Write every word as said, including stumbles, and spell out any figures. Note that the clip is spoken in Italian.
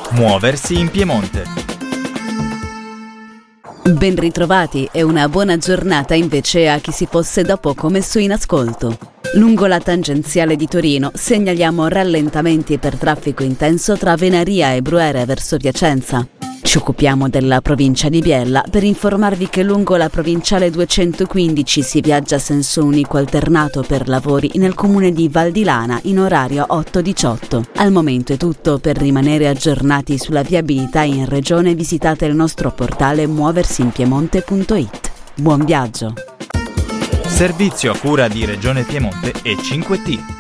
Muoversi in Piemonte. Ben ritrovati e una buona giornata invece a chi si fosse da poco messo in ascolto. Lungo la tangenziale di Torino segnaliamo rallentamenti per traffico intenso tra Venaria e Bruere verso Piacenza. Ci occupiamo della provincia di Biella per informarvi che lungo la provinciale duecentoquindici si viaggia a senso unico alternato per lavori nel comune di Val di Lana in orario otto diciotto. Al momento è tutto. Per rimanere aggiornati sulla viabilità in regione visitate il nostro portale muoversinpiemonte punto it. Buon viaggio! Servizio a cura di Regione Piemonte e cinque T.